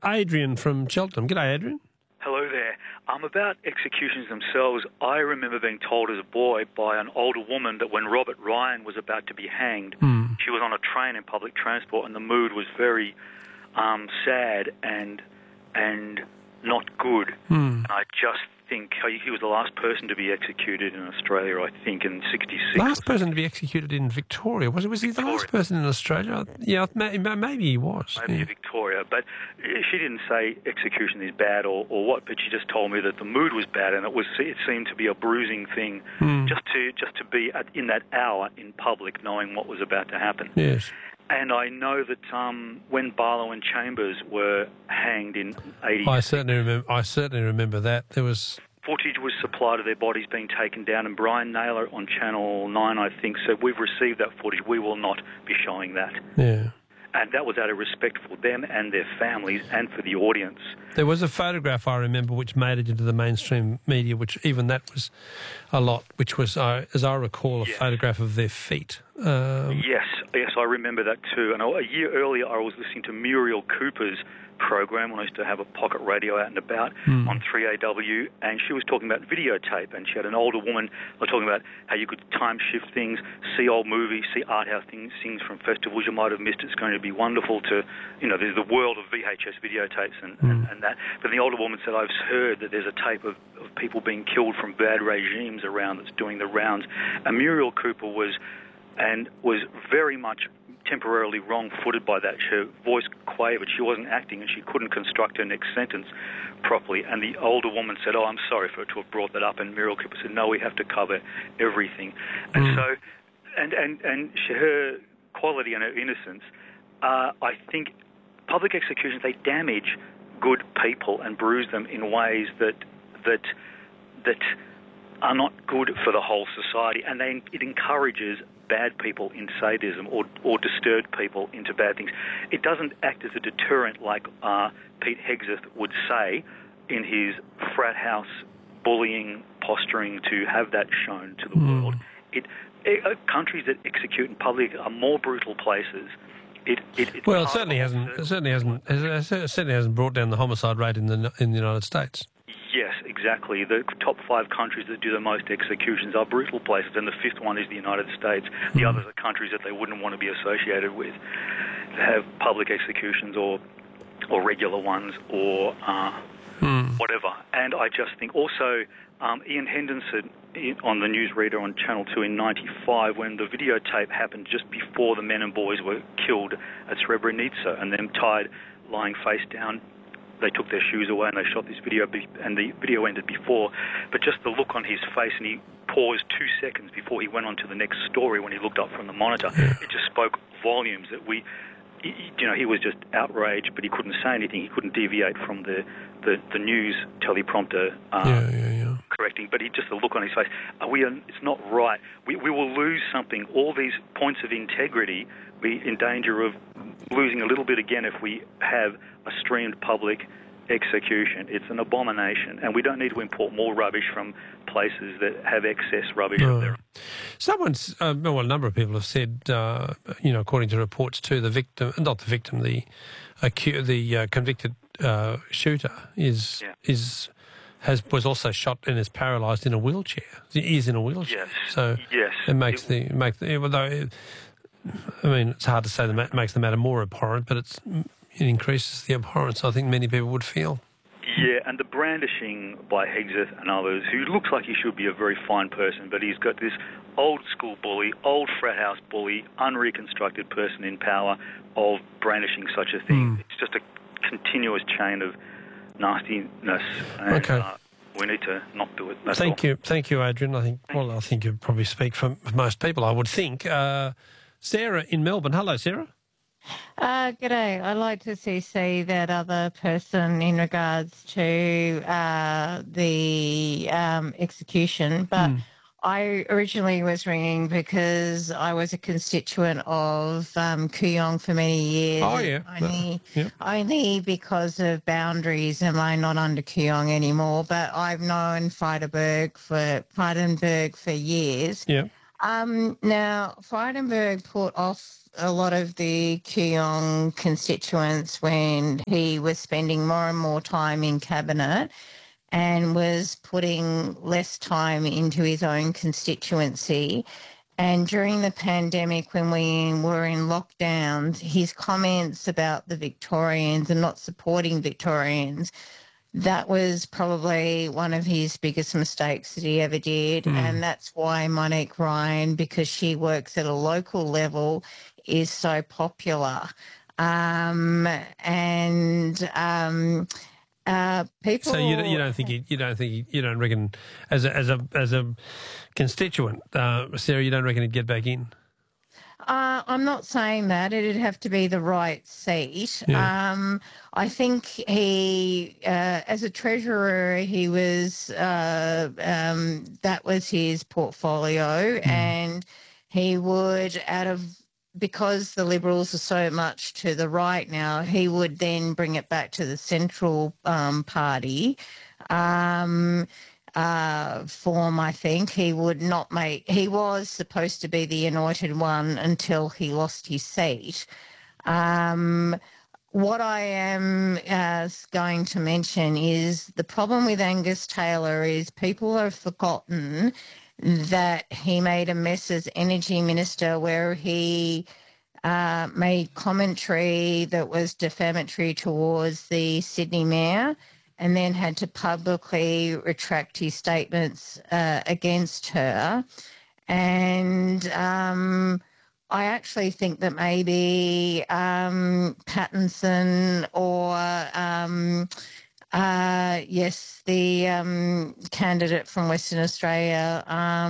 Adrian from Cheltenham. G'day, Adrian. Hello there. About executions themselves, I remember being told as a boy by an older woman that when Robert Ryan was about to be hanged, she was on a train in public transport and the mood was very sad and not good. And I just think he was the last person to be executed in Australia, I think, in 1966. Last person to be executed in Victoria. Was he the last person in Australia? Yeah, maybe he was. Maybe Victoria. But she didn't say execution is bad or what, but she just told me that the mood was bad and it seemed to be a bruising thing just to be in that hour in public knowing what was about to happen. Yes. And I know that when Barlow and Chambers were hanged in 1980... I certainly remember that. There was... Footage was supplied of their bodies being taken down, and Brian Naylor on Channel 9, I think, said, we've received that footage, we will not be showing that. Yeah. And that was out of respect for them and their families and for the audience. There was a photograph, I remember, which made it into the mainstream media, which even that was a lot, which was, as I recall, a photograph of their feet. Yes, I remember that too. And a year earlier, I was listening to Muriel Cooper's program when I used to have a pocket radio out and about on 3AW, and she was talking about videotape, and she had an older woman talking about how you could time shift things, see old movies, see art house things from festivals you might have missed. It's going to be wonderful to, there's the world of VHS videotapes and that. But the older woman said, I've heard that there's a tape of people being killed from bad regimes around that's doing the rounds. And Muriel Cooper was very much temporarily wrong-footed by that. Her voice quavered. She wasn't acting, and she couldn't construct her next sentence properly. And the older woman said, I'm sorry for her to have brought that up. And Muriel Cooper said, no, we have to cover everything. And so, her quality and her innocence, I think public executions, they damage good people and bruise them in ways that are not good for the whole society, and it encourages bad people in sadism or disturbed people into bad things. It doesn't act as a deterrent like Pete Hegseth would say in his frat house bullying posturing to have that shown to the world. Countries that execute in public are more brutal places. It certainly hasn't brought down the homicide rate in the United States. Yes, exactly. The top 5 countries that do the most executions are brutal places, and the 5th one is the United States. The others are countries that they wouldn't want to be associated with, to have public executions or regular ones or whatever. And I just think also Ian Henderson on the newsreader on Channel 2 in 1995, when the videotape happened just before the men and boys were killed at Srebrenica and them tied, lying face down. They took their shoes away and they shot this video, and the video ended before. But just the look on his face, and he paused 2 seconds before he went on to the next story when he looked up from the monitor. It just spoke volumes that he was just outraged, but he couldn't say anything. He couldn't deviate from the news teleprompter correcting. But just the look on his face, it's not right. We will lose something. All these points of integrity, be in danger of losing a little bit again if we have a streamed public execution. It's an abomination, and we don't need to import more rubbish from places that have excess rubbish of their own. A number of people have said, according to reports too, the convicted shooter was also shot and is paralysed in a wheelchair. He is in a wheelchair. Yes. So it makes it's hard to say that makes the matter more abhorrent, but it increases the abhorrence I think many people would feel. Yeah, and the brandishing by Hegseth and others, who looks like he should be a very fine person, but he's got this old school bully, old frat house bully, unreconstructed person in power of brandishing such a thing. It's just a continuous chain of nastiness. And, we need to not do it. Thank you, Adrian. I think you probably speak for most people, I would think. Sarah in Melbourne. Hello, Sarah. G'day. I'd like to see that other person in regards to the execution, but I originally was ringing because I was a constituent of Kooyong for many years. Oh, yeah. Only because of boundaries am I not under Kooyong anymore, but I've known Frydenberg for years. Yeah. Now, Frydenberg put off a lot of the Kooyong constituents when he was spending more and more time in cabinet and was putting less time into his own constituency. And during the pandemic, when we were in lockdowns, his comments about the Victorians and not supporting Victorians, that was probably one of his biggest mistakes that he ever did. And that's why Monique Ryan, because she works at a local level, is so popular. People. So you don't reckon as a constituent, Sarah, you don't reckon he'd get back in? I'm not saying that. It'd have to be the right seat. Yeah. I think he, as a treasurer, he was, that was his portfolio, and he would, because the Liberals are so much to the right now, he would then bring it back to the central party form, I think. He was supposed to be the anointed one until he lost his seat. What I am going to mention is the problem with Angus Taylor is people have forgotten that he made a mess as Energy Minister where he made commentary that was defamatory towards the Sydney Mayor and then had to publicly retract his statements against her. And I actually think that maybe Pattinson or, the candidate from Western Australia,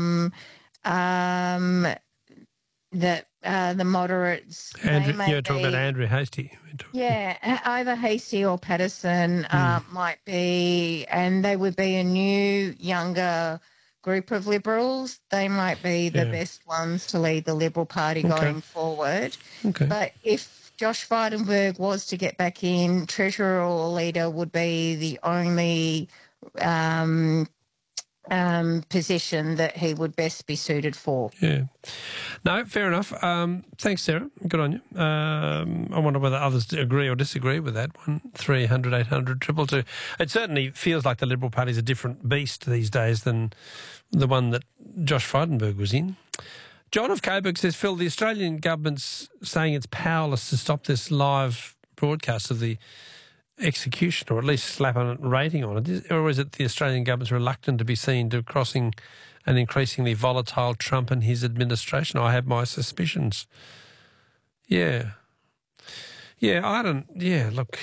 that the moderates... You're talking about Andrew Hastie. Yeah, either Hastie or Patterson might be, and they would be a new, younger group of Liberals. They might be the best ones to lead the Liberal Party going forward. Okay. But if Josh Frydenberg was to get back in, Treasurer or Leader would be the only position that he would best be suited for. Yeah. No, fair enough. Thanks, Sarah. Good on you. I wonder whether others agree or disagree with that. 1300 800 222. It certainly feels like the Liberal Party is a different beast these days than the one that Josh Frydenberg was in. John of Coburg says, Phil, the Australian government's saying it's powerless to stop this live broadcast of the execution, or at least slap a rating on it, or is it the Australian government's reluctant to be seen to crossing an increasingly volatile Trump and his administration? I have my suspicions. Yeah, look,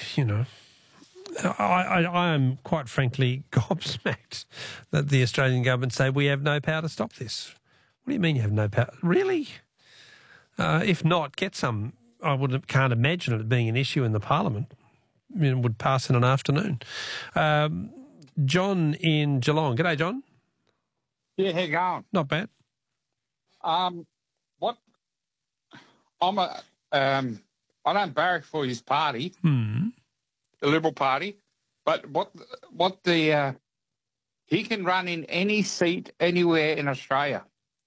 I am quite frankly gobsmacked that the Australian government say we have no power to stop this. What do you mean you have no power? Really? If not, get some. I can't imagine it being an issue in the Parliament. It would pass in an afternoon. John in Geelong. G'day, John. Yeah, how you going? Not bad. I don't barrack for his party, the Liberal Party, but he can run in any seat anywhere in Australia.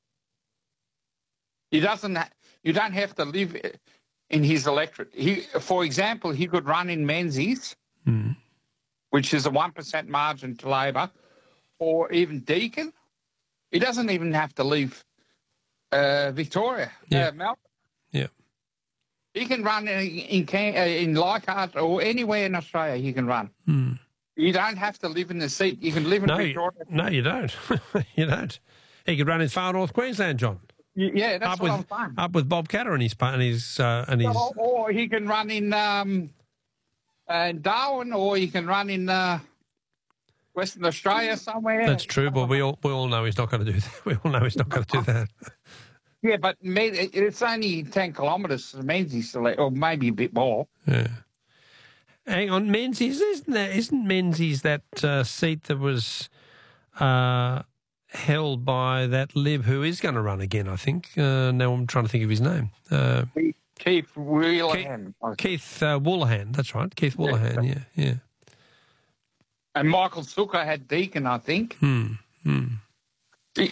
You don't have to live in his electorate. For example, he could run in Menzies, which is a 1% margin to Labor, or even Deakin. He doesn't even have to leave Victoria, Melbourne. Yeah. He can run in Leichhardt or anywhere in Australia he can run. You don't have to live in the seat. You can live in Victoria. No, you don't. You don't. He could run in far north Queensland, John. Yeah, that's what I'm saying. Up with Bob Catter and his or he can run in Darwin, or he can run in Western Australia somewhere. That's true, but we all know he's not going to do that. We all know he's not going to do that. Yeah, but it's only 10 kilometres to Menzies, or maybe a bit more. Yeah. Hang on, Menzies, isn't Menzies that seat that was held by that Lib who is going to run again, I think. Now I'm trying to think of his name. Keith Woollahan. Keith Woollahan, that's right. Keith Woollahan, yeah. And Michael Zucker had Deakin, I think.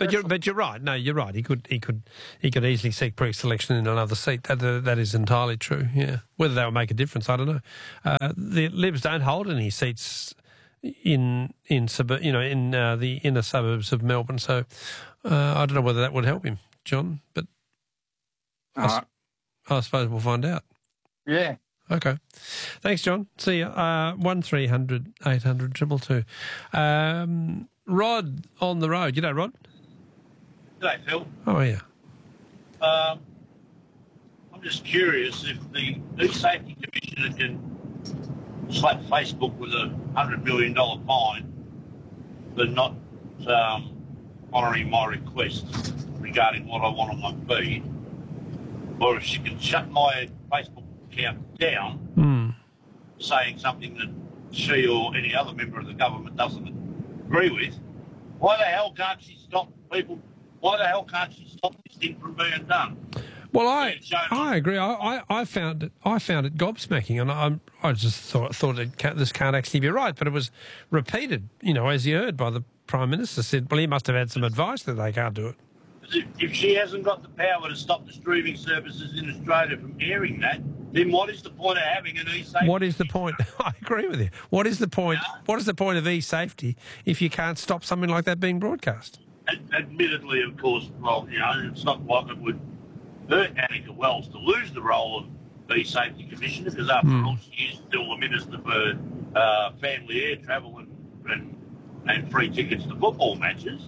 But you're right. No, you're right. He could easily seek pre-selection in another seat. That is entirely true. Yeah. Whether that will make a difference, I don't know. The Libs don't hold any seats in the inner suburbs of Melbourne, so I don't know whether that would help him, John. But I suppose we'll find out. Yeah. Okay. Thanks, John. See you. 1300 800 222. Rod on the road. You know, Rod? G'day, Phil. Oh, yeah. I'm just curious if the E-Safety Commissioner can slap Facebook with a $100 million fine for not honouring my request regarding what I want on my feed, or if she can shut my Facebook account down saying something that she or any other member of the government doesn't agree with. Why the hell can't she stop people? Why the hell can't she stop this thing from being done? Well, I agree. I found it gobsmacking, and I just thought this can't actually be right. But it was repeated, as you heard by the Prime Minister said. Well, he must have had some advice that they can't do it. If she hasn't got the power to stop the streaming services in Australia from airing that, then what is the point of having an e-safety? What is the point? I agree with you. What is the point? What is the point of e-safety if you can't stop something like that being broadcast? Admittedly, of course, well, it's not like it would hurt Annika Wells to lose the role of e-safety commissioner, because after all, she is still the minister for family air travel and free tickets to football matches.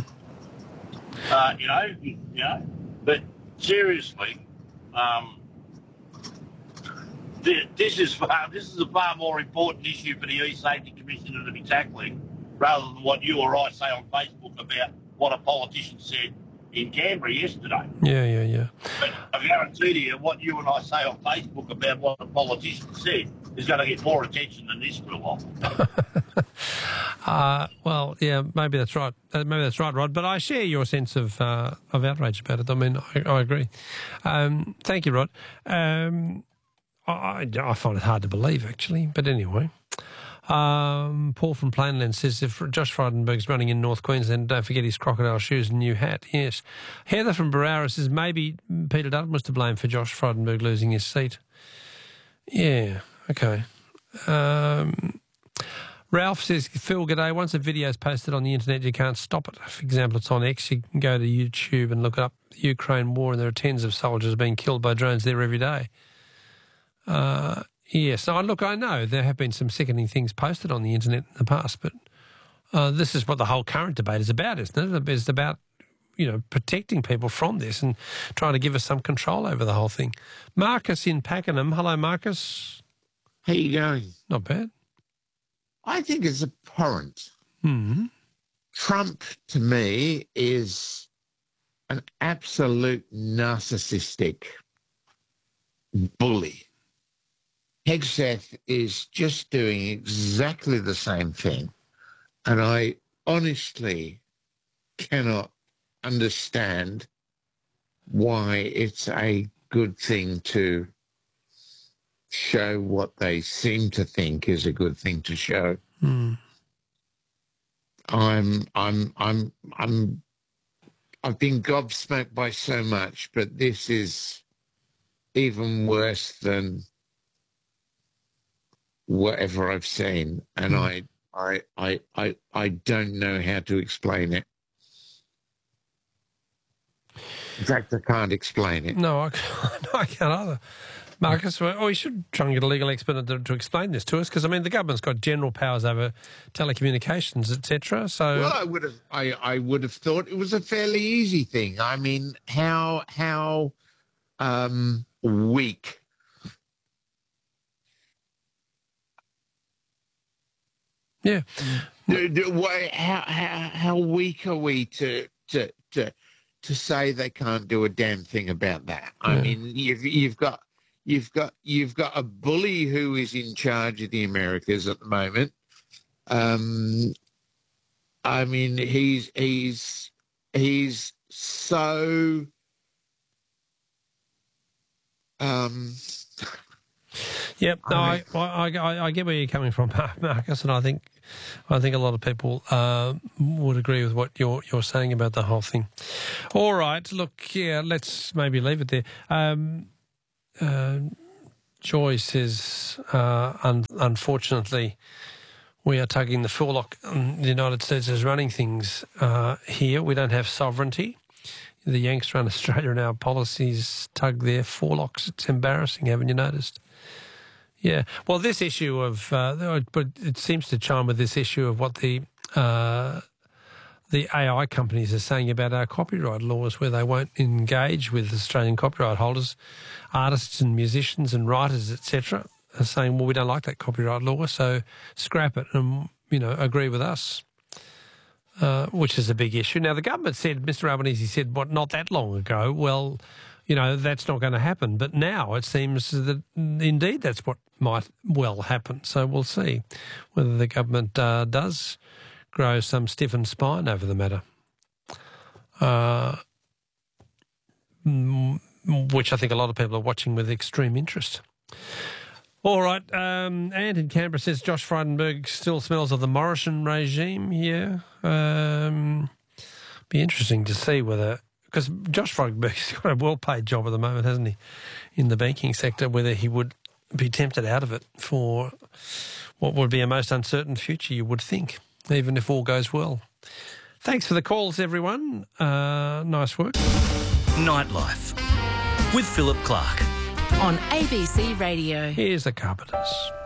But seriously, this is a far more important issue for the E-Safety Commissioner to be tackling, rather than what you or I say on Facebook about what a politician said in Canberra yesterday. Yeah. But I guarantee to you, what you and I say on Facebook about what a politician said is going to get more attention than this for a while. Well, yeah, maybe that's right. Maybe that's right, Rod. But I share your sense of outrage about it. I mean, I agree. Thank you, Rod. I find it hard to believe, actually. But anyway, Paul from Plainland says if Josh Frydenberg's running in North Queensland, don't forget his crocodile shoes and new hat. Yes. Heather from Barara says maybe Peter Dutton was to blame for Josh Frydenberg losing his seat. Yeah. Okay. Ralph says, Phil, g'day. Once a video is posted on the internet, you can't stop it. For example, it's on X. You can go to YouTube and look up the Ukraine war, and there are tens of soldiers being killed by drones there every day. Yes. Look, I know there have been some sickening things posted on the internet in the past, but this is what the whole current debate is about, isn't it? It's about, protecting people from this and trying to give us some control over the whole thing. Marcus in Pakenham. Hello, Marcus. How you going? Not bad. I think it's abhorrent. Trump, to me, is an absolute narcissistic bully. Hegseth is just doing exactly the same thing. And I honestly cannot understand why it's a good thing to show what they seem to think is a good thing to show. I've been gobsmacked by so much, but this is even worse than whatever I've seen, and I don't know how to explain it. In fact, I can't explain it. No, I can't either. Marcus, we should try and get a legal expert to explain this to us, because, the government's got general powers over telecommunications, etc. So, well, I would have thought it was a fairly easy thing. I mean, how weak. Yeah. How weak are we to say they can't do a damn thing about that? I mean, you've got a bully who is in charge of the Americas at the moment. He's so Yep. No, I get where you're coming from, Marcus, and I think a lot of people would agree with what you're saying about the whole thing. All right. Look, yeah, let's maybe leave it there. Joy says, unfortunately, we are tugging the forelock. The United States is running things here. We don't have sovereignty. The Yanks run Australia and our policies tug their forelocks. It's embarrassing, haven't you noticed? Yeah. Well, this issue of, but it seems to chime with this issue of what the AI companies are saying about our copyright laws, where they won't engage with Australian copyright holders, artists and musicians and writers, etc., are saying, well, we don't like that copyright law, so scrap it and, agree with us, which is a big issue. Now, the government said, Mr Albanese said, not that long ago, well, that's not going to happen. But now it seems that indeed that's what might well happen. So we'll see whether the government does grow some stiffened spine over the matter, which I think a lot of people are watching with extreme interest. All right. Ant in Canberra says Josh Frydenberg still smells of the Morrison regime. Yeah. Be interesting to see whether... Because Josh Frydenberg's got a well-paid job at the moment, hasn't he, in the banking sector, whether he would be tempted out of it for what would be a most uncertain future, you would think, even if all goes well. Thanks for the calls, everyone. Nice work. Nightlife with Philip Clark. On ABC Radio. Here's the Carpenters.